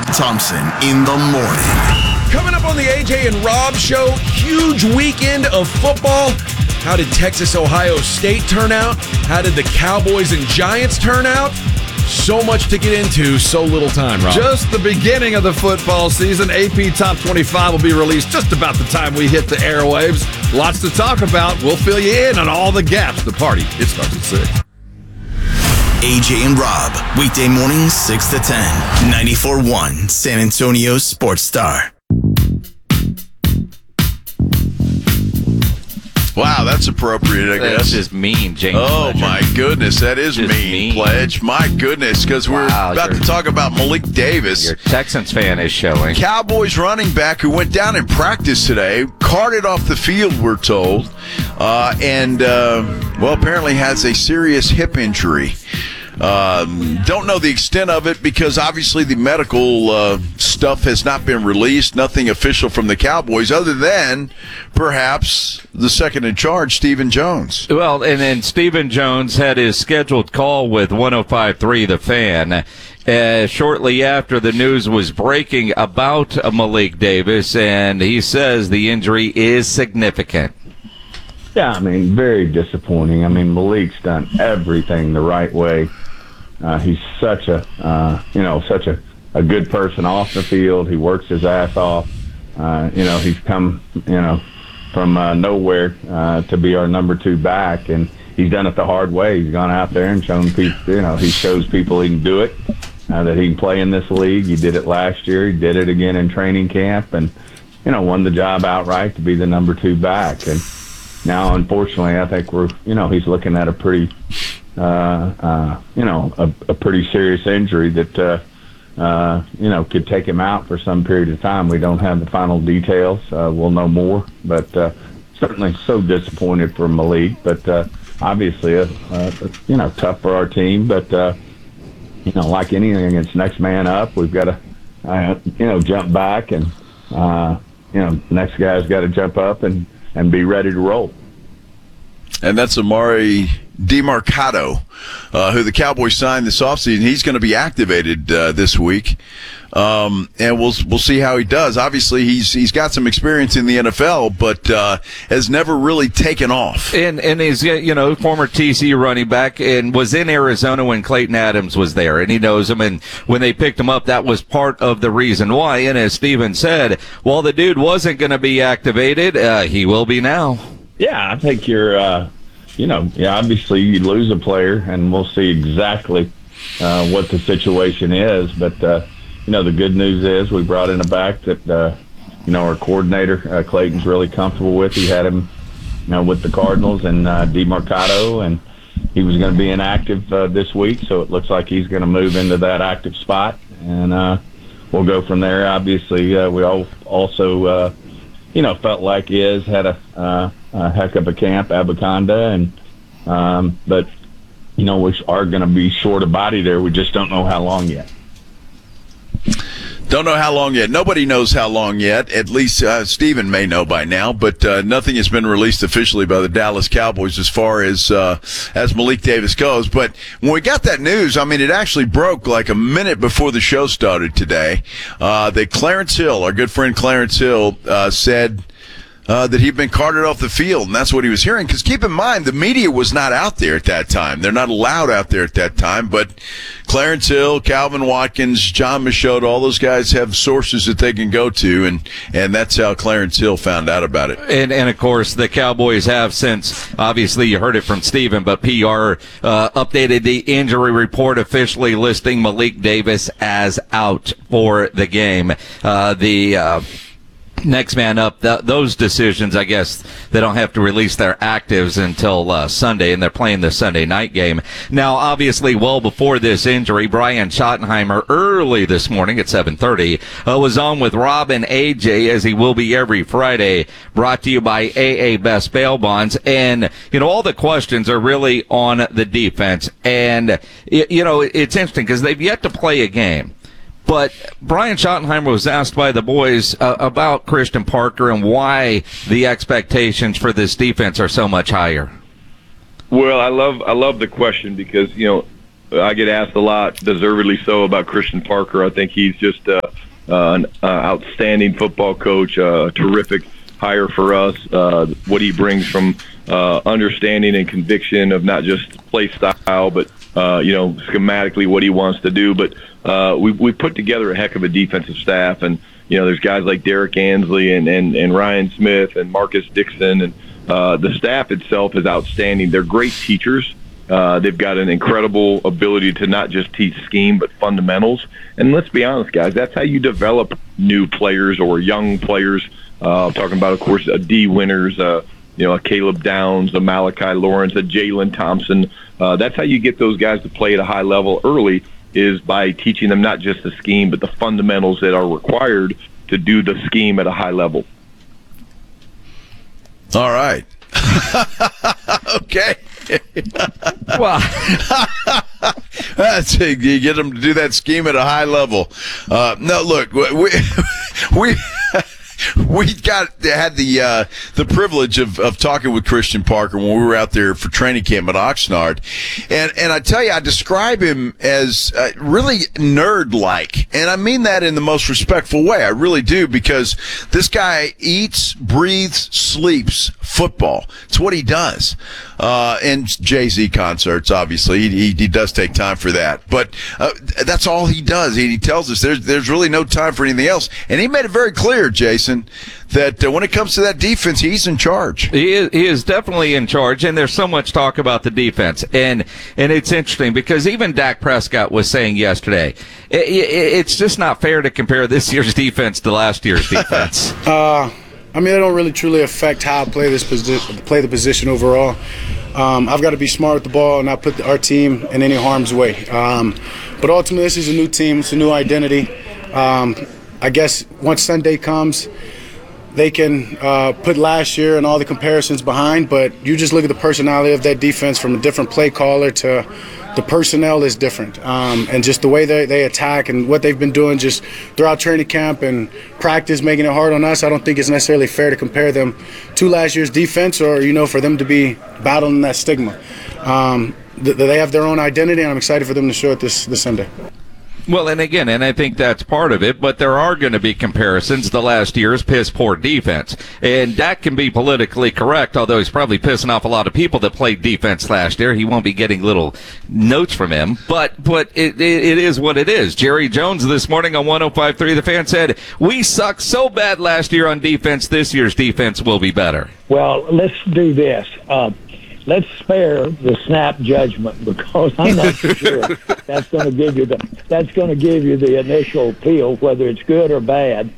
Rob Thompson in the morning. Coming up on the AJ and Rob show, huge weekend of football. How did Texas Ohio State turn out? How did the Cowboys and Giants turn out? So much to get into, so little time, Rob. Just the beginning of the football season. AP Top 25 will be released just about the time we hit the airwaves. Lots to talk about. We'll fill you in on all the gaps. The party, it starts at 6. AJ and Rob, weekday mornings 6 to 10, 94.1 San Antonio Sports Star. Wow, that's appropriate, I guess. That's just mean, James. Oh, Pledger. my goodness, that is Just mean, Pledge. My goodness, because we're about to talk about Malik Davis. Your Texans fan is showing. Cowboys running back who went down in practice today, carted off the field, we're told, and apparently has a serious hip injury. Don't know the extent of it because obviously the medical stuff has not been released. Nothing official from the Cowboys other than perhaps the second in charge, Stephen Jones. Well, and then Stephen Jones had his scheduled call with 105.3 The Fan shortly after the news was breaking about Malik Davis, and he says the injury is significant. Yeah, I mean, very disappointing. I mean, Malik's done everything the right way. He's such a good person off the field. He works his ass off. He's come, from nowhere to be our number 2 back, and he's done it the hard way. He's gone out there and shown people, he shows people he can do it, that he can play in this league. He did it last year. He did it again in training camp, and won the job outright to be the number 2 back. And now, unfortunately, I think he's looking at a pretty, a pretty serious injury that, could take him out for some period of time. We don't have the final details. We'll know more, but certainly so disappointed for Malik. But obviously, tough for our team. But like anything, it's next man up. We've got to, jump back, and next guy's got to jump up and be ready to roll. And that's Amari DeMarcado, who the Cowboys signed this offseason. He's going to be activated this week, and we'll see how he does. Obviously, he's got some experience in the NFL, but has never really taken off. And he's former TCU running back and was in Arizona when Clayton Adams was there, and he knows him. And when they picked him up, that was part of the reason why. And as Steven said, while the dude wasn't going to be activated, he will be now. Yeah, I think you're. Obviously you lose a player, and we'll see exactly what the situation is. But, the good news is we brought in a back that, our coordinator, Clayton's really comfortable with. He had him, with the Cardinals and DeMarcado, and he was going to be inactive this week. So it looks like he's going to move into that active spot, and we'll go from there. Obviously, we all also, felt like Iz had a heck of a camp, Abaconda, and but we are going to be short of body there. We just don't know how long yet. Don't know how long yet. Nobody knows how long yet. At least Steven may know by now, but nothing has been released officially by the Dallas Cowboys as far as Malik Davis goes. But when we got that news, I mean, it actually broke like a minute before the show started today. That Clarence Hill, our good friend Clarence Hill, said that he'd been carted off the field, and that's what he was hearing. Because keep in mind, the media was not out there at that time. They're not allowed out there at that time. But Clarence Hill, Calvin Watkins, John Machota, all those guys have sources that they can go to, and that's how Clarence Hill found out about it. And of course, the Cowboys have since, obviously you heard it from Steven, but PR updated the injury report, officially listing Malik Davis as out for the game. Next man up, those decisions, I guess, they don't have to release their actives until Sunday, and they're playing the Sunday night game. Now, obviously, well before this injury, Brian Schottenheimer, early this morning at 7:30, was on with Rob and AJ, as he will be every Friday, brought to you by AA Best Bail Bonds. And, all the questions are really on the defense. And, it's interesting because they've yet to play a game. But Brian Schottenheimer was asked by the boys about Christian Parker and why the expectations for this defense are so much higher. Well, I love the question because I get asked a lot, deservedly so, about Christian Parker. I think he's just an outstanding football coach, a terrific hire for us. What he brings from understanding and conviction of not just play style, but schematically what he wants to do. But we put together a heck of a defensive staff, and there's guys like Derek Ansley and Ryan Smith and Marcus Dixon, and the staff itself is outstanding. They're great teachers. They've got an incredible ability to not just teach scheme, but fundamentals. And let's be honest, guys, that's how you develop new players or young players. Talking about, of course, D winners, a Caleb Downs, a Malachi Lawrence, a Jalen Thompson. That's how you get those guys to play at a high level early, is by teaching them not just the scheme, but the fundamentals that are required to do the scheme at a high level. All right. Okay. Well, that's it. You get them to do that scheme at a high level. No, look, we had the privilege of talking with Christian Parker when we were out there for training camp at Oxnard, and I tell you, I describe him as really nerd-like, and I mean that in the most respectful way. I really do, because this guy eats, breathes, sleeps football. It's what he does. And Jay-Z concerts, obviously, he does take time for that, but that's all he does. He tells us there's really no time for anything else, and he made it very clear, Jason, that when it comes to that defense, he's in charge. He is definitely in charge, and there's so much talk about the defense. And it's interesting because even Dak Prescott was saying yesterday, it's just not fair to compare this year's defense to last year's defense. I mean, it don't really truly affect how I play the position overall. I've got to be smart with the ball and not put our team in any harm's way. But ultimately, this is a new team. It's a new identity. I guess once Sunday comes, they can put last year and all the comparisons behind, but you just look at the personality of that defense, from a different play caller to the personnel is different. And just the way they attack and what they've been doing just throughout training camp and practice, making it hard on us. I don't think it's necessarily fair to compare them to last year's defense, or, for them to be battling that stigma. They have their own identity, and I'm excited for them to show it this Sunday. Well, and I think that's part of it, but there are going to be comparisons to last year's piss-poor defense. And Dak can be politically correct, although he's probably pissing off a lot of people that played defense last year. He won't be getting little notes from him, but it is what it is. Jerry Jones this morning on 105.3 The Fan said, "We sucked so bad last year on defense, this year's defense will be better." Well, let's do this. Let's spare the snap judgment, because I'm not sure that's going to give you the initial feel, whether it's good or bad.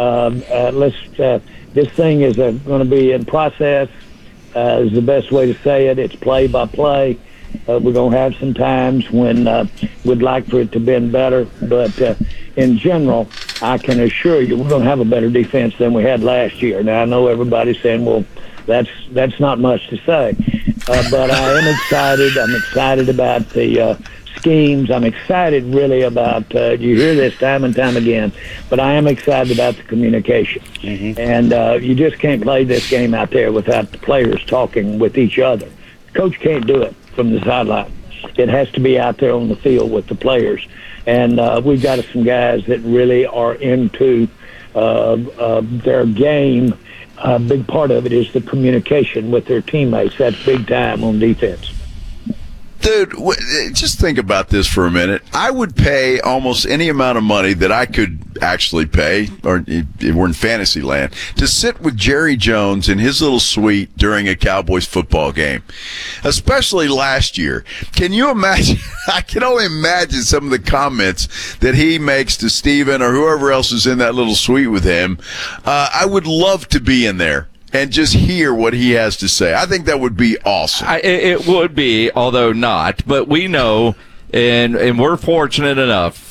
This thing is going to be in process. Is the best way to say it. It's play by play. We're going to have some times when we'd like for it to have been better, but in general, I can assure you we're going to have a better defense than we had last year. Now, I know everybody's saying, well, that's not much to say, but I am excited. I'm excited about the schemes. I'm excited really about, you hear this time and time again, but I am excited about the communication. Mm-hmm. And you just can't play this game out there without the players talking with each other. The coach can't do it from the sideline. It has to be out there on the field with the players. And we've got some guys that really are into their game. A big part of it is the communication with their teammates. That's big time on defense. Dude, just think about this for a minute. I would pay almost any amount of money that I could actually pay, or we're in fantasy land, to sit with Jerry Jones in his little suite during a Cowboys football game, especially last year. Can you imagine? I can only imagine some of the comments that he makes to Steven or whoever else is in that little suite with him. I would love to be in there and just hear what he has to say. I think that would be awesome. It would be, although not. But we know, and we're fortunate enough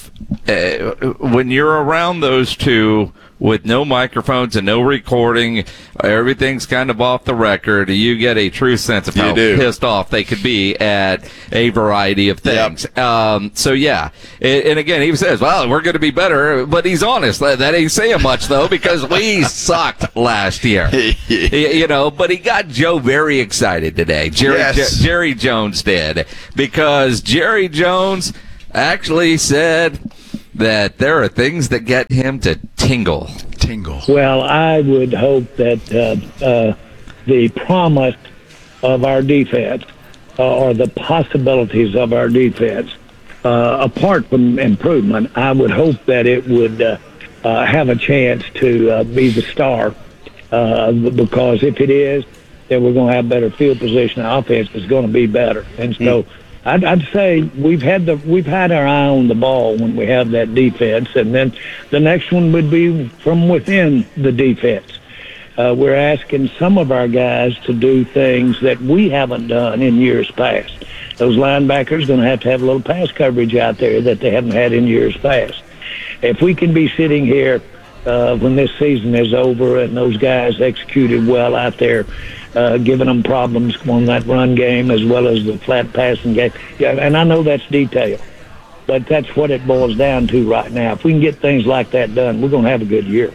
when you're around those two with no microphones and no recording, everything's kind of off the record, you get a true sense of how pissed off they could be at a variety of things. Yep. So, yeah. And again, he says, well, we're going to be better, but he's honest. That ain't saying much, though, because we sucked last year. But he got Joe very excited today. Jerry Jones did, because Jerry Jones actually said that there are things that get him to tingle. Well, I would hope that the promise of our defense or the possibilities of our defense, apart from improvement, I would hope that it would have a chance to be the star, because if it is, then we're going to have better field position. Our offense is going to be better. And so I'd say we've had our eye on the ball when we have that defense, and then the next one would be from within the defense. We're asking some of our guys to do things that we haven't done in years past. Those linebackers are going to have a little pass coverage out there that they haven't had in years past. If we can be sitting here when this season is over and those guys executed well out there, giving them problems on that run game as well as the flat passing game. Yeah, and I know that's detail, but that's what it boils down to right now. If we can get things like that done, we're going to have a good year.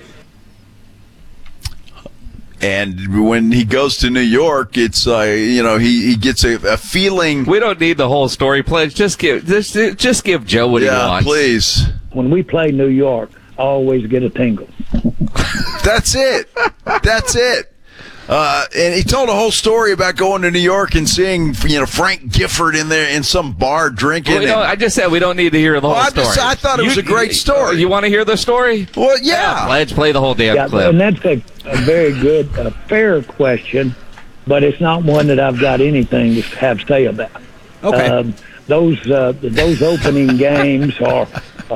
And when he goes to New York, it's he gets a feeling. We don't need the whole story, Pledge. Just give Joe what he wants. Please. When we play New York, I always get a tingle. That's it. That's it. And he told a whole story about going to New York and seeing, Frank Gifford in there in some bar drinking. Well, I just said we don't need to hear the whole story. I thought it was a great story. You want to hear the story? Well, yeah. Let's play the whole damn clip. And that's a very good, fair question, but it's not one that I've got anything to have to say about. Okay. Those opening games are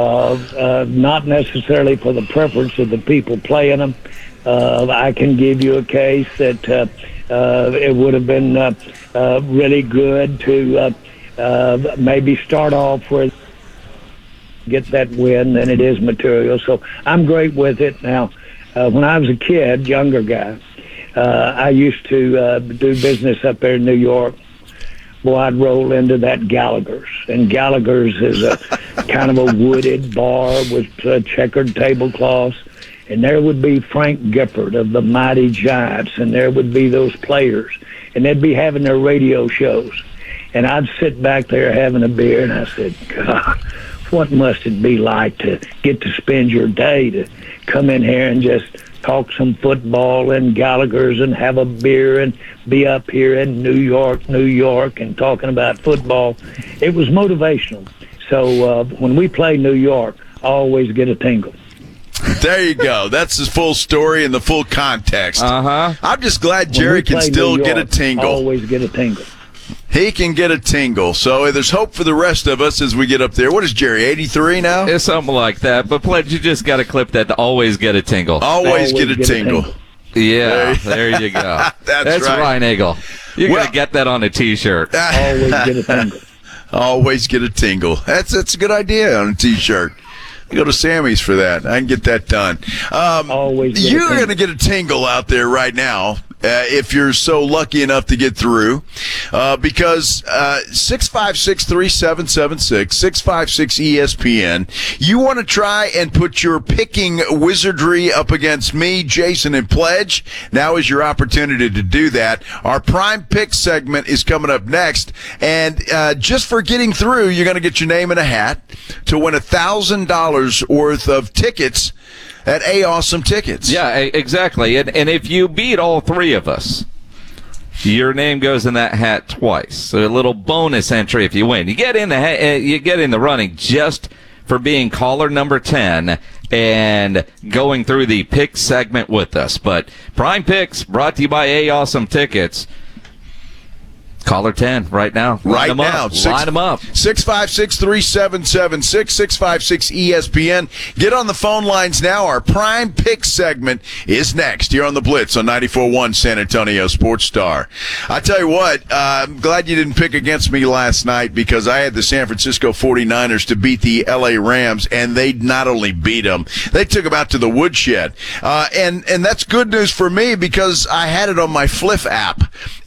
not necessarily for the preference of the people playing them. I can give you a case that it would have been really good to maybe start off with, get that win, than it is material. So I'm great with it. Now, when I was a kid, younger guy, I used to do business up there in New York. Boy, I'd roll into that Gallagher's. And Gallagher's is a kind of a wooded bar with checkered tablecloths. And there would be Frank Gifford of the Mighty Giants, and there would be those players. And they'd be having their radio shows. And I'd sit back there having a beer, and I said, God, what must it be like to get to spend your day to come in here and just talk some football and Gallagher's and have a beer and be up here in New York, and talking about football. It was motivational. So when we play New York, I always get a tingle. There you go. That's his full story and the full context. I'm just glad Jerry can still get a tingle. Always get a tingle. He can get a tingle. So there's hope for the rest of us as we get up there. What is Jerry, 83 now? It's something like that. But, Pledge, you just got to clip that to always get a tingle. Always get a tingle. Yeah, there you go. That's right. Ryan Eagle. You're going to get that on a T-shirt. Always get a tingle. Always get a tingle. That's a good idea on a T-shirt. Go to Sammy's for that. I can get that done. You're going to get a tingle out there right now if you're so lucky enough to get through, because 656-3776, 656-ESPN, you want to try and put your picking wizardry up against me, Jason, and Pledge. Now is your opportunity to do that. Our Prime Pick segment is coming up next, and just for getting through, you're going to get your name in a hat to win $1,000 worth of tickets at Awesome Tickets. Yeah, exactly. And if you beat all three of us, your name goes in that hat twice. So a little bonus entry if you win. You get in the running just for being caller number 10 and going through the pick segment with us. But Prime Picks brought to you by Awesome Tickets. Caller 10 right now. Right now. Line them up. 656-3776, 656 ESPN. Get on the phone lines now. Our Prime Pick segment is next here on the Blitz on 94.1 San Antonio Sports Star. I tell you what, I'm glad you didn't pick against me last night because I had the San Francisco 49ers to beat the LA Rams, and they not only beat them, they took them out to the woodshed. And that's good news for me because I had it on my Fliff app.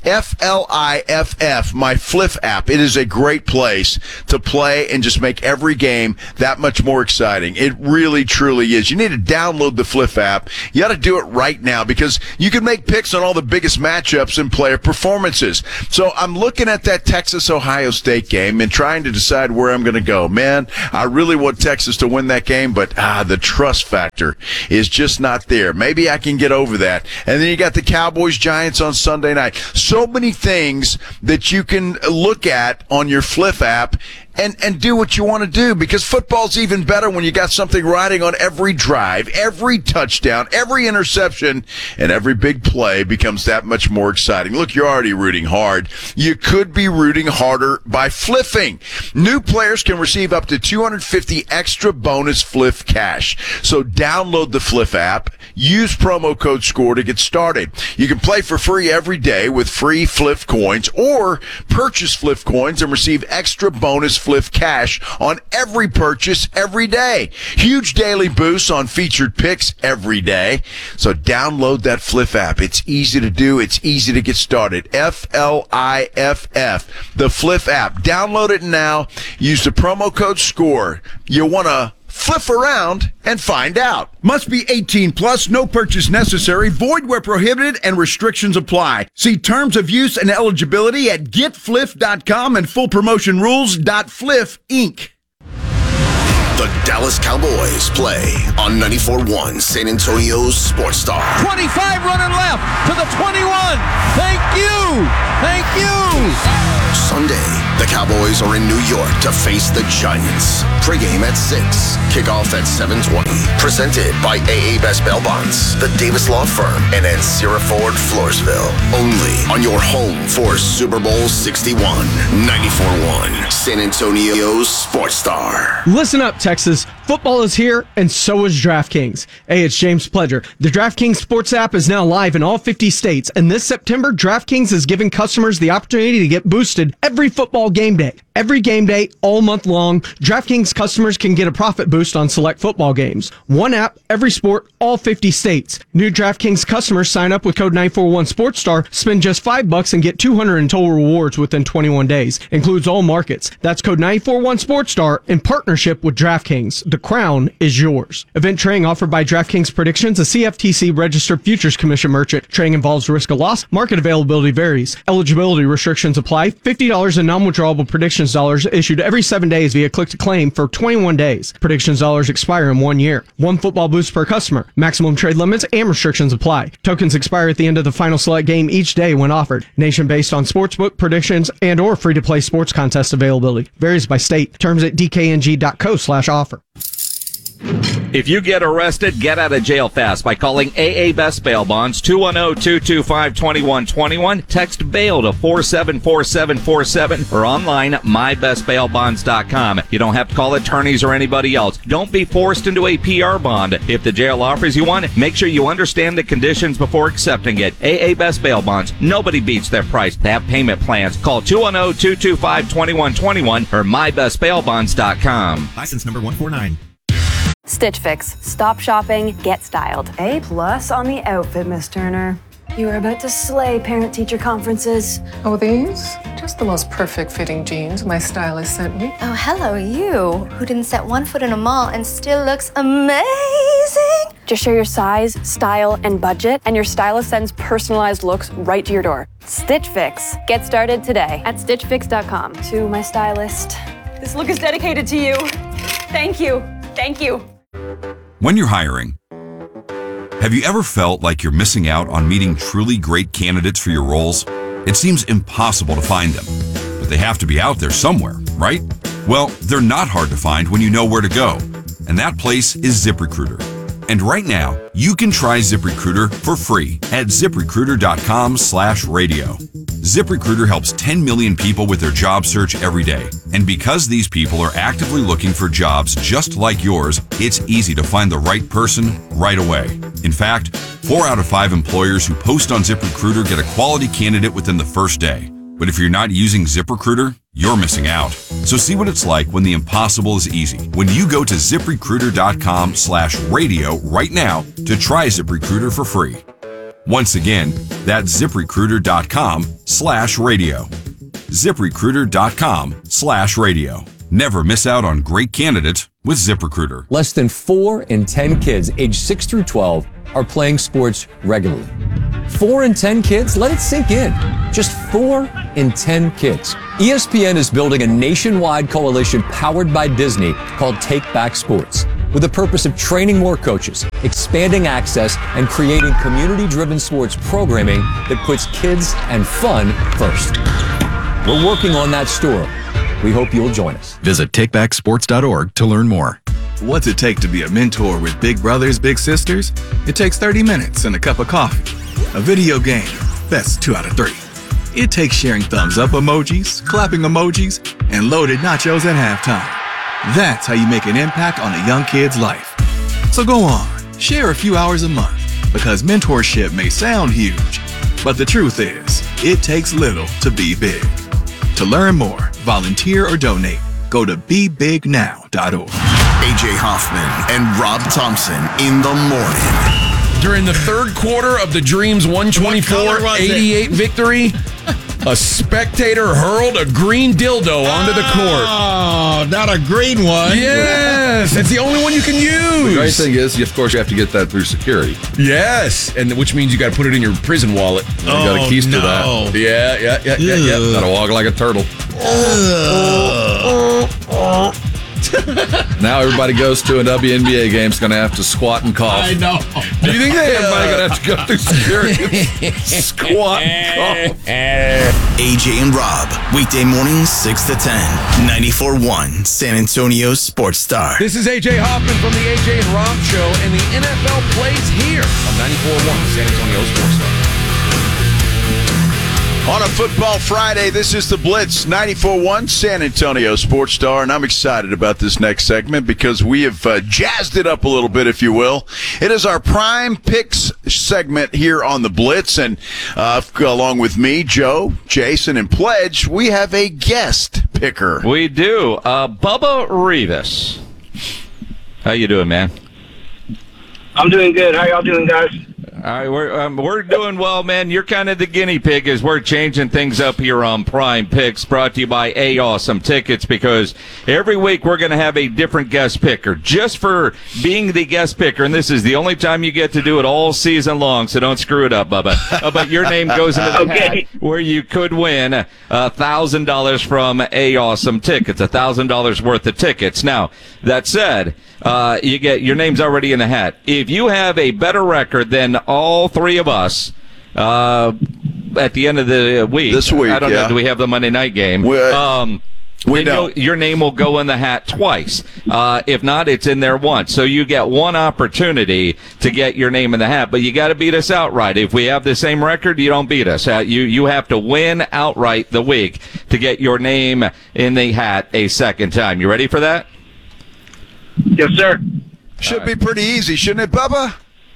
FLIFF, my Fliff app. It is a great place to play and just make every game that much more exciting. It really, truly is. You need to download the Fliff app. You got to do it right now because you can make picks on all the biggest matchups and player performances. So I'm looking at that Texas-Ohio State game and trying to decide where I'm going to go. Man, I really want Texas to win that game, but the trust factor is just not there. Maybe I can get over that. And then you got the Cowboys-Giants on Sunday night. So many things that you can look at on your Fliff app and do what you want to do because football's even better when you got something riding on every drive, every touchdown, every interception, and every big play becomes that much more exciting. Look, you're already rooting hard. You could be rooting harder by fliffing. New players can receive up to $250 extra bonus Fliff cash. So download the Fliff app. Use promo code SCORE to get started. You can play for free every day with free Fliff coins or purchase Fliff coins and receive extra bonus Fliff cash on every purchase every day. Huge daily boosts on featured picks every day. So download that Fliff app. It's easy to do. It's easy to get started. FLIFF, the Fliff app. Download it now. Use the promo code SCORE. You want to fliff around and find out. Must be 18 plus, no purchase necessary, void where prohibited, and restrictions apply. See terms of use and eligibility at getfliff.com and fullpromotionrules.fliff Inc. The Dallas Cowboys play on 94.1 San Antonio's Sports Star. 25 running left to the 21. Thank you. Thank you. Sunday, the Cowboys are in New York to face the Giants. Pre-game at 6, kickoff at 7:20. Presented by AA Best Bail Bonds, the Davis Law Firm, and Ancira Ford, Floresville. Only on your home for Super Bowl 61. 94.1 San Antonio's Sports Star. Listen up, Texas. Football is here, and so is DraftKings. Hey, it's James Pledger. The DraftKings Sports app is now live in all 50 states, and this September, DraftKings is giving customers the opportunity to get boosted every football game day. Every game day, all month long, DraftKings customers can get a profit boost on select football games. One app, every sport, all 50 states. New DraftKings customers sign up with code 941SportsStar, spend just $5 and get $200 in total rewards within 21 days. Includes all markets. That's code 941SportsStar in partnership with DraftKings. The crown is yours. Event trading offered by DraftKings Predictions, a CFTC registered futures commission merchant. Trading involves risk of loss. Market availability varies. Eligibility restrictions apply. $50 in non-withdrawable predictions dollars issued every 7 days via click to claim for 21 days. Predictions dollars expire in 1 year. One football boost per customer. Maximum trade limits and restrictions apply. Tokens expire at the end of the final select game each day when offered. Nation based on sportsbook predictions and or free-to-play sports contest availability. Varies by state. Terms at dkng.co/offer. If you get arrested, get out of jail fast by calling AA Best Bail Bonds, 210-225-2121. Text bail to 474747 or online mybestbailbonds.com. You don't have to call attorneys or anybody else. Don't be forced into a PR bond. If the jail offers you one, make sure you understand the conditions before accepting it. AA Best Bail Bonds. Nobody beats their price. They have payment plans. Call 210-225-2121 or mybestbailbonds.com. License number 149. Stitch Fix. Stop shopping, get styled. A+ on the outfit, Miss Turner. You are about to slay parent-teacher conferences. Oh, these? Just the most perfect fitting jeans my stylist sent me. Oh, hello, you, who didn't set one foot in a mall and still looks amazing. Just share your size, style, and budget, and your stylist sends personalized looks right to your door. Stitch Fix. Get started today at stitchfix.com. To my stylist, this look is dedicated to you. Thank you. Thank you. When you're hiring, have you ever felt like you're missing out on meeting truly great candidates for your roles? It seems impossible to find them, but they have to be out there somewhere, right? Well, they're not hard to find when you know where to go, and that place is ZipRecruiter. And right now, you can try ZipRecruiter for free at ZipRecruiter.com/radio. ZipRecruiter helps 10 million people with their job search every day. And because these people are actively looking for jobs just like yours, it's easy to find the right person right away. In fact, 4 out of 5 employers who post on ZipRecruiter get a quality candidate within the first day. But if you're not using ZipRecruiter, you're missing out. So see what it's like when the impossible is easy. When you go to ZipRecruiter.com/radio right now to try ZipRecruiter for free. Once again, that's ZipRecruiter.com/radio. ZipRecruiter.com/radio. Never miss out on great candidates with ZipRecruiter. Less than 4 in 10 kids aged 6 through 12 are playing sports regularly. 4 in 10 kids? Let it sink in. Just 4 in 10 kids. ESPN is building a nationwide coalition powered by Disney called Take Back Sports, with the purpose of training more coaches, expanding access, and creating community-driven sports programming that puts kids and fun first. We're working on that story. We hope you'll join us. Visit takebacksports.org to learn more. What's it take to be a mentor with big brothers, big sisters? It takes 30 minutes and a cup of coffee. A video game, that's 2 out of 3. It takes sharing thumbs up emojis, clapping emojis, and loaded nachos at halftime. That's how you make an impact on a young kid's life. So go on, share a few hours a month, because mentorship may sound huge, but the truth is, it takes little to be big. To learn more, volunteer, or donate, go to BeBigNow.org. AJ Hoffman and Rob Thompson in the morning. During the third quarter of the Dreams 124-88 victory, a spectator hurled a green dildo onto the court. Oh, not a green one. Yes, it's the only one you can use. The great thing is, of course, you have to get that through security. Yes, and which means you got to put it in your prison wallet. You got a keys to that. Yeah. Got to walk like a turtle. Now everybody goes to a WNBA game is going to have to squat and cough. I know. Do you think everybody going to have to go through security? Squat and cough. AJ and Rob, weekday mornings 6 to 10, 94.1 San Antonio Sports Star. This is AJ Hoffman from the AJ and Rob Show, and the NFL plays here on 94.1 San Antonio Sports Star. On a football Friday, this is the Blitz 94.1 San Antonio Sports Star, and I'm excited about this next segment because we have jazzed it up a little bit, if you will. It is our Prime Picks segment here on the Blitz, and along with me, Joe, Jason, and Pledge, we have a guest picker. We do. Bubba Rivas. How you doing, man? I'm doing good. How y'all doing, guys? All right, we're doing well, man. You're kind of the guinea pig as we're changing things up here on Prime Picks, brought to you by Awesome Tickets, because every week we're going to have a different guest picker just for being the guest picker, and this is the only time you get to do it all season long, so don't screw it up, Bubba. But your name goes into the hat where you could win $1,000 from Awesome Tickets, $1,000 worth of tickets. Now, that said, you get your name's already in the hat. If you have a better record than all three of us at the end of the week, this week, I don't know. Do we have the Monday night game? We don't. Your name will go in the hat twice. If not, it's in there once. So you get one opportunity to get your name in the hat, but you got to beat us outright. If we have the same record, you don't beat us. You have to win outright the week to get your name in the hat a second time. You ready for that? Yes, sir. Should be pretty easy, shouldn't it, Bubba?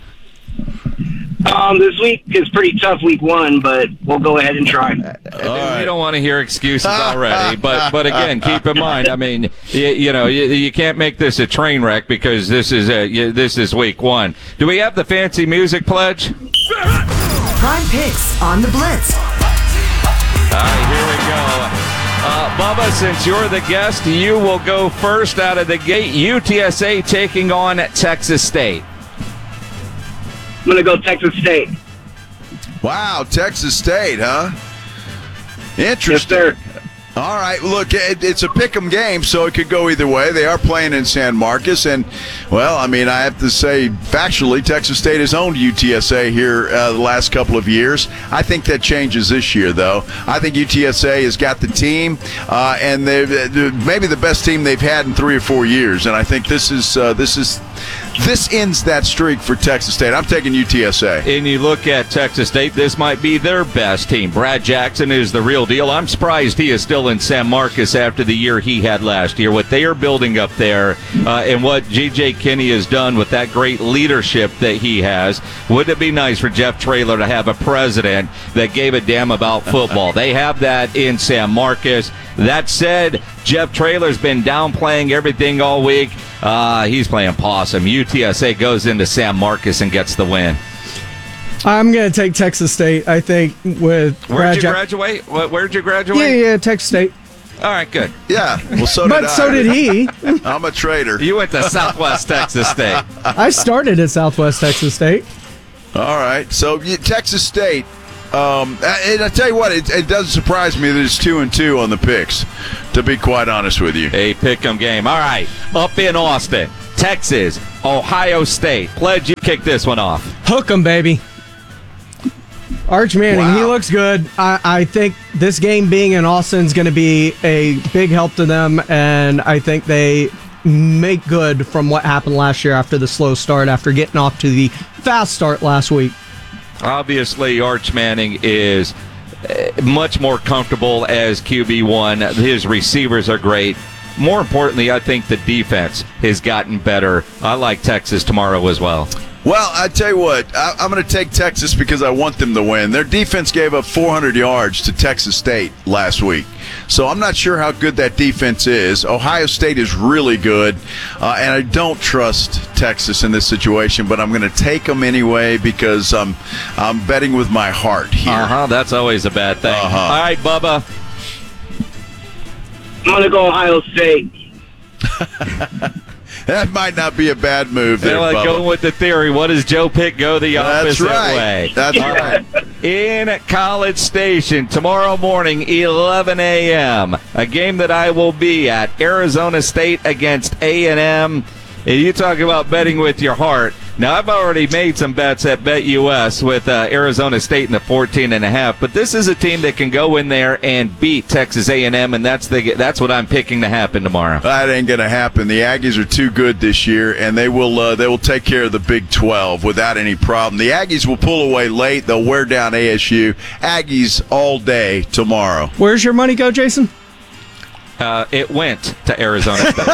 This week is pretty tough, week 1, but we'll go ahead and try. We don't want to hear excuses already, but again, keep in mind, I mean, you can't make this a train wreck because this is week 1. Do we have the fancy music, Pledge? Prime Picks on the Blitz. All right, here we go. Bubba, since you're the guest, you will go first out of the gate. UTSA taking on Texas State. I'm going to go Texas State. Wow, Texas State, huh? Interesting. Yes, sir. All right, look, it's a pick'em game, so it could go either way. They are playing in San Marcos, and, well, I mean, I have to say, factually, Texas State has owned UTSA here the last couple of years. I think that changes this year, though. I think UTSA has got the team, and they're maybe the best team they've had in 3 or 4 years, and I think this is this ends that streak for Texas State. I'm taking UTSA. And you look at Texas State, this might be their best team. Brad Jackson is the real deal. I'm surprised he is still in San Marcos after the year he had last year. What they are building up there and what J.J. Kinney has done with that great leadership that he has, wouldn't it be nice for Jeff Traylor to have a president that gave a damn about football? They have that in San Marcos. That said, Jeff Traylor's been downplaying everything all week. He's playing possum. UTSA goes into San Marcos and gets the win. I'm going to take Texas State. I think with Where'd you graduate? Where'd you graduate? Yeah, Texas State. All right, good. Yeah, well, so did I. But so did he. I'm a traitor. You went to Southwest Texas State. I started at Southwest Texas State. All right, so Texas State. And I tell you what, it doesn't surprise me that it's 2-2 on the picks, to be quite honest with you. A pick'em game. All right, up in Austin, Texas, Ohio State. Pledge, you kick this one off. Hook 'em, baby. Arch Manning, he looks good. I think this game being in Austin is going to be a big help to them, and I think they make good from what happened last year after the slow start, after getting off to the fast start last week. Obviously, Arch Manning is much more comfortable as QB1. His receivers are great. More importantly, I think the defense has gotten better. I like Texas tomorrow as well. Well, I tell you what, I'm going to take Texas because I want them to win. Their defense gave up 400 yards to Texas State last week. So I'm not sure how good that defense is. Ohio State is really good, and I don't trust Texas in this situation, but I'm going to take them anyway because I'm betting with my heart here. That's always a bad thing. All right, Bubba. I'm going to go Ohio State. That might not be a bad move there, Bubba. Going with the theory. What does Joe Pitt go the opposite way? That's right. In College Station tomorrow morning, 11 a.m., a game that I will be at, Arizona State against A&M. And you talk about betting with your heart. Now, I've already made some bets at BetUS with Arizona State in the 14.5, but this is a team that can go in there and beat Texas A&M, and that's what I'm picking to happen tomorrow. That ain't going to happen. The Aggies are too good this year, and they will take care of the Big 12 without any problem. The Aggies will pull away late. They'll wear down ASU. Aggies all day tomorrow. Where's your money go, Jason? It went to Arizona State.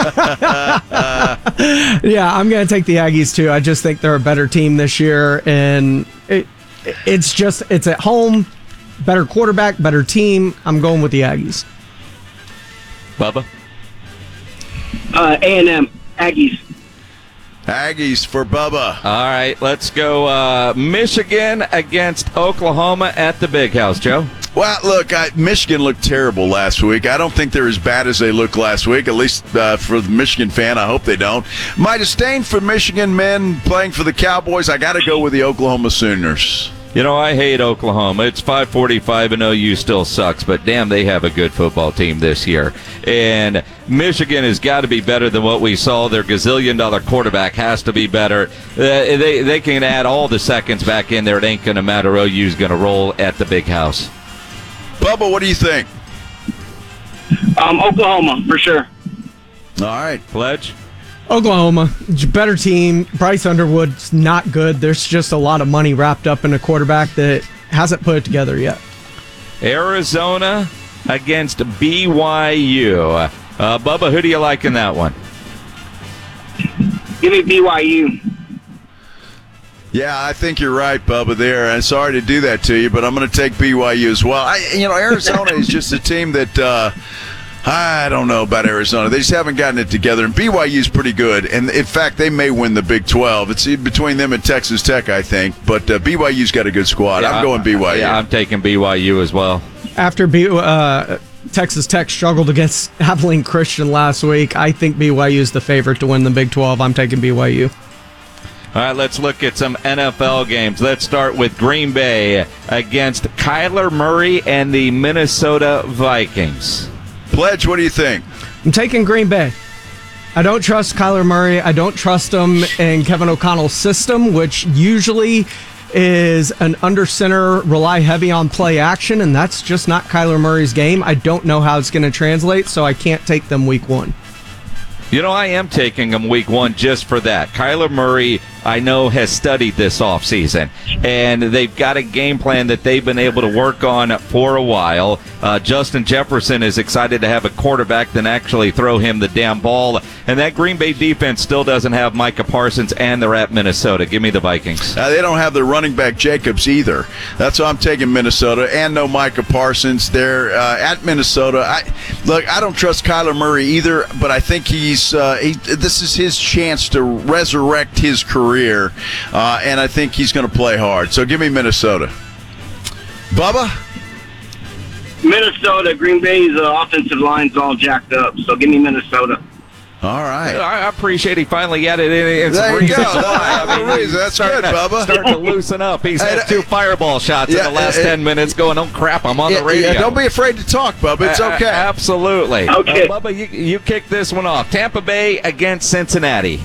Yeah, I'm going to take the Aggies too. I just think they're a better team this year, and it's at home, better quarterback, better team. I'm going with the Aggies. Bubba? A&M, Aggies. Aggies for Bubba. All right, let's go Michigan against Oklahoma at the Big House, Joe. Well, look, Michigan looked terrible last week. I don't think they're as bad as they looked last week, at least for the Michigan fan. I hope they don't. My disdain for Michigan men playing for the Cowboys, I got to go with the Oklahoma Sooners. You know, I hate Oklahoma. It's 5:45 and OU still sucks, but damn, they have a good football team this year. And Michigan has got to be better than what we saw. Their gazillion-dollar quarterback has to be better. They can add all the seconds back in there. It ain't going to matter. OU's going to roll at the Big House. Bubba, what do you think? Oklahoma, for sure. All right. Pledge? Oklahoma, better team. Bryce Underwood's not good. There's just a lot of money wrapped up in a quarterback that hasn't put it together yet. Arizona against BYU. Bubba, who do you like in that one? Give me BYU. Yeah, I think you're right, Bubba, there. I'm sorry to do that to you, but I'm going to take BYU as well. Arizona is just a team that I don't know about Arizona. They just haven't gotten it together, and BYU's pretty good. And, in fact, they may win the Big 12. It's between them and Texas Tech, I think. But BYU's got a good squad. Yeah, I'm going BYU. Yeah, I'm taking BYU as well. After Texas Tech struggled against Abilene Christian last week, I think BYU is the favorite to win the Big 12. I'm taking BYU. All right, let's look at some NFL games. Let's start with Green Bay against Kyler Murray and the Minnesota Vikings. Pledge, what do you think? I'm taking Green Bay. I don't trust Kyler Murray. I don't trust him in Kevin O'Connell's system, which usually is an under center, rely heavy on play action, and that's just not Kyler Murray's game. I don't know how it's going to translate, so I can't take them week one. You know, I am taking him week 1 just for that. Kyler Murray, I know, has studied this offseason, and they've got a game plan that they've been able to work on for a while. Justin Jefferson is excited to have a quarterback that actually throw him the damn ball, and that Green Bay defense still doesn't have Micah Parsons, and they're at Minnesota. Give me the Vikings. They don't have their running back Jacobs either. That's why I'm taking Minnesota, and no Micah Parsons. They're at Minnesota. I don't trust Kyler Murray either, but I think this is his chance to resurrect his career, and I think he's going to play hard. So give me Minnesota. Bubba? Minnesota. Green Bay's offensive line's all jacked up, so give me Minnesota. All right. I appreciate he finally added in some there you reasons go. why. That's good, Bubba. Starting to loosen up. He's had 2 fireball shots in the last 10 minutes going, oh, crap, I'm on the radio. Don't be afraid to talk, Bubba. It's okay. Absolutely. Okay. Bubba, you kick this one off. Tampa Bay against Cincinnati.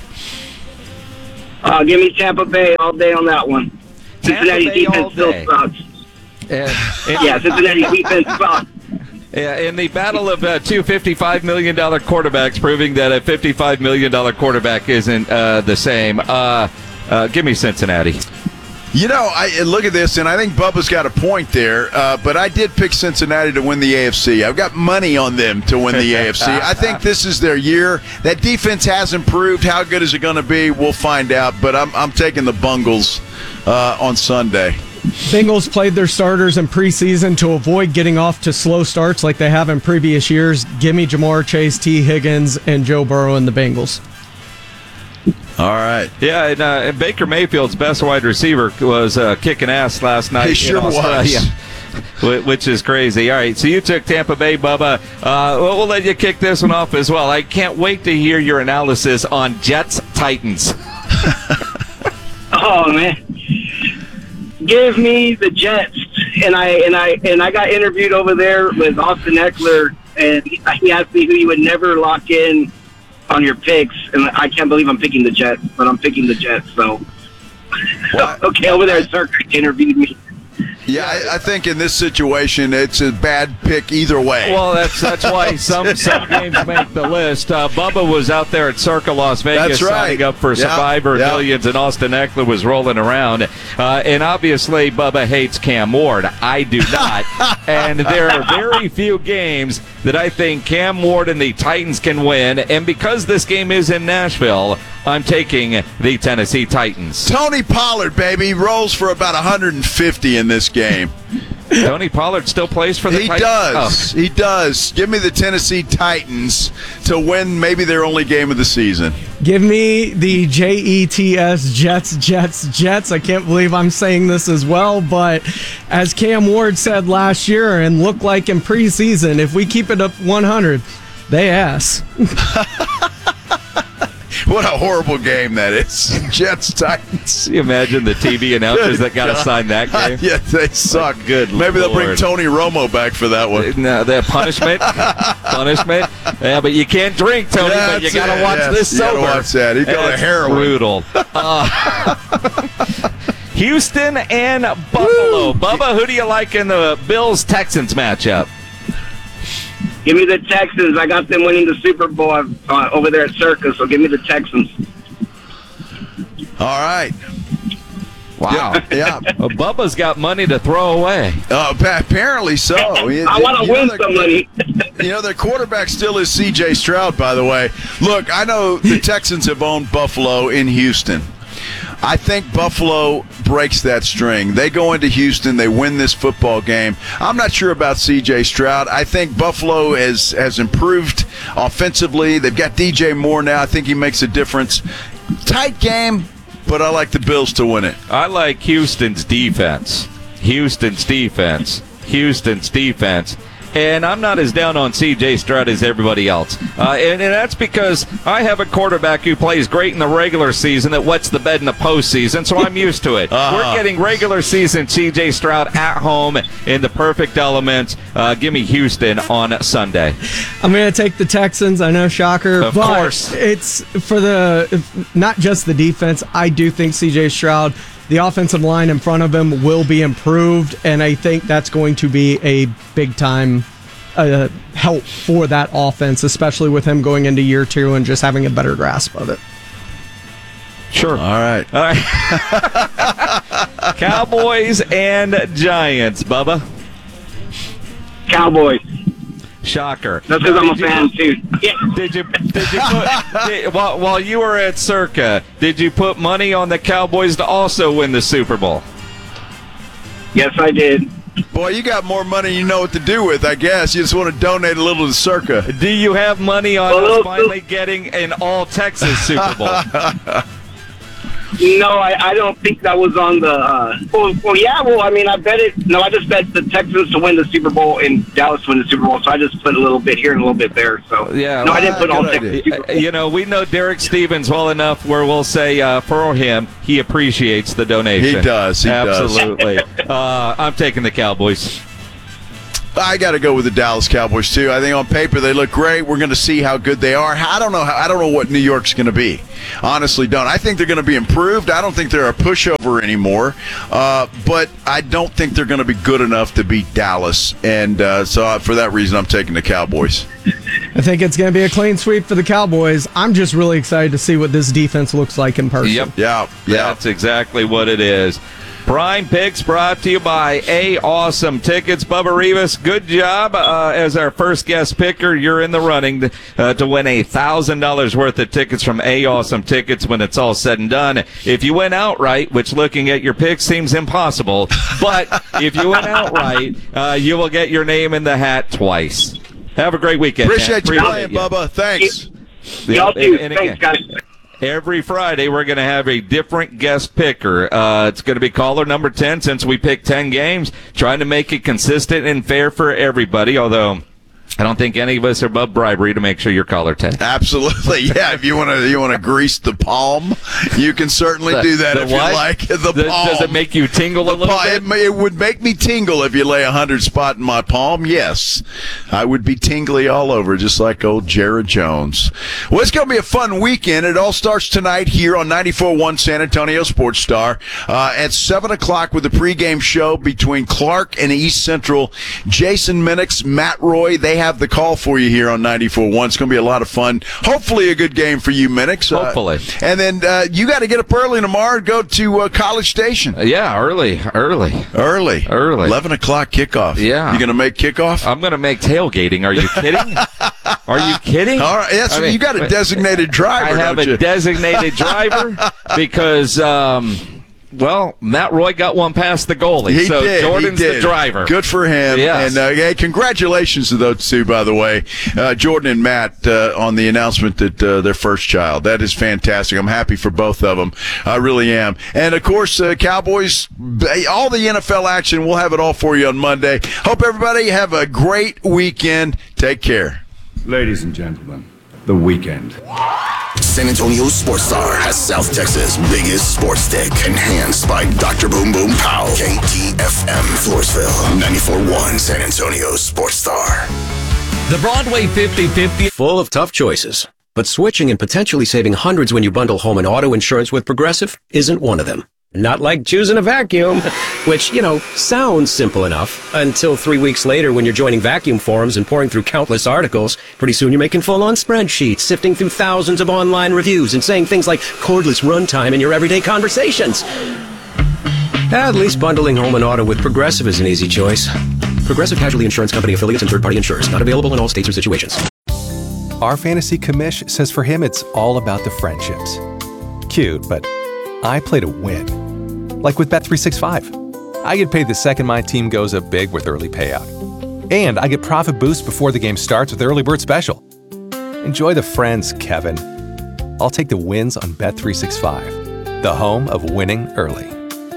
Give me Tampa Bay all day on that one. Cincinnati defense still sucks. Cincinnati defense sucks. Yeah, in the battle of two $55 million quarterbacks, proving that a $55 million quarterback isn't the same. Give me Cincinnati. You know, I look at this, and I think Bubba's got a point there, but I did pick Cincinnati to win the AFC. I've got money on them to win the AFC. I think this is their year. That defense has improved. How good is it going to be? We'll find out, but I'm taking the Bungles on Sunday. Bengals played their starters in preseason to avoid getting off to slow starts like they have in previous years. Give me Jamar Chase, T. Higgins, and Joe Burrow and the Bengals. All right. Yeah, and Baker Mayfield's best wide receiver was kicking ass last night. He sure was. Which is crazy. All right, so you took Tampa Bay, Bubba. We'll let you kick this one off as well. I can't wait to hear your analysis on Jets-Titans. Oh, man. Give me the Jets, and I got interviewed over there with Austin Eckler, and he asked me who you would never lock in on your picks, and I can't believe I'm picking the Jets, but I'm picking the Jets. So, okay, over there at Circa interviewed me. Yeah, I think in this situation, it's a bad pick either way. Well, that's why some games make the list. Bubba was out there at Circa Las Vegas signing up for Survivor Millions, and Austin Eckler was rolling around. And obviously, Bubba hates Cam Ward. I do not. And there are very few games that I think Cam Ward and the Titans can win. And because this game is in Nashville, I'm taking the Tennessee Titans. Tony Pollard, baby, rolls for about 150 in this game. Tony Pollard still plays for the Titans? Does. Oh. He does. Give me the Tennessee Titans to win maybe their only game of the season. Give me the Jets, Jets. I can't believe I'm saying this as well, but as Cam Ward said last year and looked like in preseason, if we keep it up 100, they ass. What a horrible game that is. Jets-Titans. Can you imagine the TV announcers that got assigned that game? Yeah, they suck. Good Maybe Lord. They'll bring Tony Romo back for that one. No, the punishment. Yeah, but you can't drink, Tony, but you got to watch this sober. You got to watch that. He's got a heroin. Brutal. Houston and Buffalo. Bubba, who do you like in the Bills-Texans matchup? Give me the Texans. I got them winning the Super Bowl over there at Circa, so give me the Texans. All right. Wow. Yeah. Well, Bubba's got money to throw away. Apparently so. I want to win some money. You know, their quarterback still is C.J. Stroud, by the way. Look, I know the Texans have owned Buffalo in Houston. I think Buffalo breaks that string. They go into Houston. They win this football game. I'm not sure about C.J. Stroud. I think Buffalo has improved offensively. They've got D.J. Moore now. I think he makes a difference. Tight game, but I like the Bills to win it. I like Houston's defense. And I'm not as down on C.J. Stroud as everybody else. And that's because I have a quarterback who plays great in the regular season that wets the bed in the postseason, so I'm used to it. We're getting regular season C.J. Stroud at home in the perfect elements. Give me Houston on Sunday. I'm going to take the Texans. I know, shocker. Of course. It's for not just the defense. I do think C.J. Stroud, the offensive line in front of him will be improved, and I think that's going to be a big-time help for that offense, especially with him going into year 2 and just having a better grasp of it. Sure. All right. Cowboys and Giants, Bubba. Cowboys. Shocker. That's because I'm a fan too. Yeah. Did you put while you were at Circa, did you put money on the Cowboys to also win the Super Bowl? Yes, I did. Boy, you got more money you know what to do with, I guess. You just want to donate a little to Circa. Do you have money on us finally getting an all-Texas Super Bowl? No, I don't think that was on the. I bet it. No, I just bet the Texans to win the Super Bowl and Dallas to win the Super Bowl. So I just put a little bit here and a little bit there. So yeah, no, I didn't put all Texans. We know Derek Stevens well enough where we'll say for him he appreciates the donation. He does. He absolutely. I'm taking the Cowboys. I got to go with the Dallas Cowboys too. I think on paper they look great. We're going to see how good they are. I don't know what New York's going to be. Honestly, don't. I think they're going to be improved. I don't think they're a pushover anymore. But I don't think they're going to be good enough to beat Dallas. And so for that reason, I'm taking the Cowboys. I think it's going to be a clean sweep for the Cowboys. I'm just really excited to see what this defense looks like in person. Yep. Yeah. That's exactly what it is. Prime Picks brought to you by Awesome Tickets. Bubba Rivas, good job as our first guest picker. You're in the running to win $1,000 worth of tickets from Awesome Tickets when it's all said and done. If you win outright, which looking at your picks seems impossible, but if you win outright, you will get your name in the hat twice. Have a great weekend. Appreciate you playing, Bubba. Thanks. Y'all too. Thanks, guys. Every Friday, we're going to have a different guest picker. It's going to be caller number 10 since we picked 10 games, trying to make it consistent and fair for everybody, although I don't think any of us are above bribery to make sure you're caller 10. Absolutely, yeah. If you want to grease the palm, you can certainly do that if what? you like. The palm. Does it make you tingle a little bit? It would make me tingle if you lay 100 spot in my palm. Yes, I would be tingly all over, just like old Jared Jones. Well, it's going to be a fun weekend. It all starts tonight here on 94.1 San Antonio Sports Star at 7 o'clock with the pregame show between Clark and East Central. Jason Minix, Matt Roy, they have the call for you here on 94.1. It's going to be a lot of fun. Hopefully a good game for you, Minix. Hopefully. And then you got to get up early tomorrow and go to College Station. Yeah, early. 11 o'clock kickoff. Yeah. You going to make kickoff? I'm going to make tailgating. Are you kidding? Are you kidding? All right. Yes, you got a designated driver, I have a designated driver because... Matt Roy got one past the goalie, Jordan's the driver. Good for him. Yes. And congratulations to those two, by the way, Jordan and Matt, on the announcement that their first child. That is fantastic. I'm happy for both of them. I really am. And, of course, Cowboys, all the NFL action, we'll have it all for you on Monday. Hope everybody have a great weekend. Take care. Ladies and gentlemen, the weekend. San Antonio Sports Star has South Texas' biggest sports stick, enhanced by Dr. Boom Boom Pow. KTFM Floresville, 94.1 San Antonio Sports Star. The Broadway 50/50. Full of tough choices, but switching and potentially saving hundreds when you bundle home and auto insurance with Progressive isn't one of them. Not like choosing a vacuum, which, sounds simple enough until 3 weeks later when you're joining vacuum forums and pouring through countless articles. Pretty soon you're making full-on spreadsheets, sifting through thousands of online reviews and saying things like cordless runtime in your everyday conversations. At least bundling home and auto with Progressive is an easy choice. Progressive Casualty Insurance Company affiliates and third-party insurers. Not available in all states or situations. Our fantasy commish says for him it's all about the friendships. Cute, but I play to win. Like with Bet365. I get paid the second my team goes up big with early payout. And I get profit boost before the game starts with Early Bird Special. Enjoy the friends, Kevin. I'll take the wins on Bet365, the home of winning early.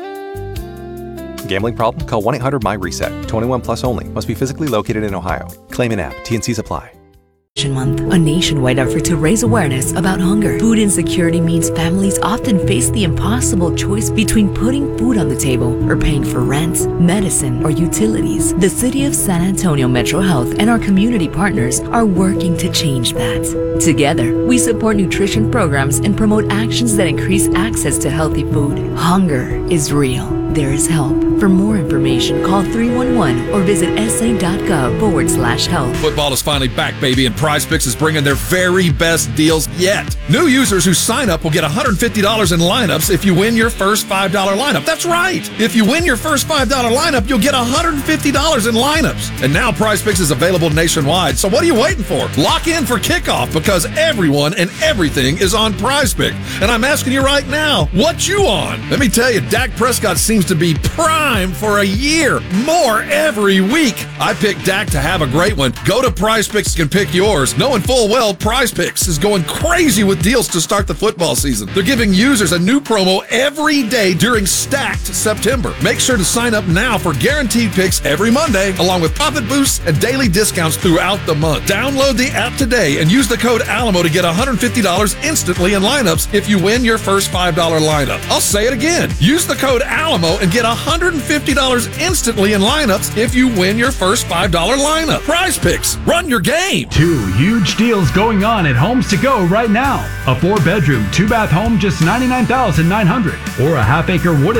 Gambling problem? Call 1-800-MY-RESET. 21 plus only. Must be physically located in Ohio. Claim in app. T&Cs apply. Month, a nationwide effort to raise awareness about hunger. Food insecurity means families often face the impossible choice between putting food on the table or paying for rent, medicine, or utilities. The City of San Antonio Metro Health and our community partners are working to change that. Together, we support nutrition programs and promote actions that increase access to healthy food. Hunger is real. There is help. For more information, call 311 or visit sa.gov/health. Football is finally back, baby, and PrizePicks is bringing their very best deals yet. New users who sign up will get $150 in lineups if you win your first $5 lineup. That's right. If you win your first $5 lineup, you'll get $150 in lineups. And now PrizePicks is available nationwide. So what are you waiting for? Lock in for kickoff because everyone and everything is on PrizePicks. And I'm asking you right now, what you on? Let me tell you, Dak Prescott seems to be prime for a year. More every week. I picked Dak to have a great one. Go to PrizePicks and pick yours, knowing full well PrizePicks is going crazy with deals to start the football season. They're giving users a new promo every day during Stacked September. Make sure to sign up now for guaranteed picks every Monday, along with profit boosts and daily discounts throughout the month. Download the app today and use the code ALAMO to get $150 instantly in lineups if you win your first $5 lineup. I'll say it again. Use the code ALAMO and get $150 instantly in lineups if you win your first $5 lineup. PrizePicks, run your game. 2 huge deals going on at Homes to Go right now. A 4-bedroom, 2-bath home, just $99,900, or a half-acre wooded